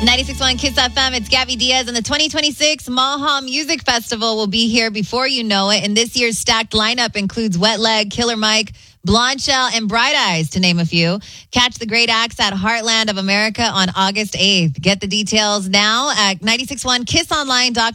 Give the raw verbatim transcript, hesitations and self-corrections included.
ninety-six point one Kiss F M, it's Gabby Diaz, and the twenty twenty-six Maha Music Festival will be here before you know it. And this year's stacked lineup includes Wet Leg, Killer Mike, Blonde Shell, and Bright Eyes, to name a few. Catch the great acts at Heartland of America on August eighth. Get the details now at nine six one kiss online dot com.